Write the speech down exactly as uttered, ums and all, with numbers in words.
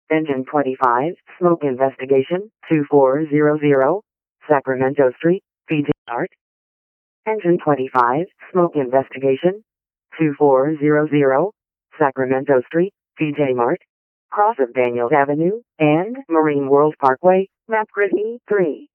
Engine twenty-five, smoke investigation, two four zero zero, Sacramento Street, P J Mart. Engine twenty-five, smoke investigation, two four zero zero, Sacramento Street, P J Mart. Cross of Daniels Avenue and Marine World Parkway, map grid E three.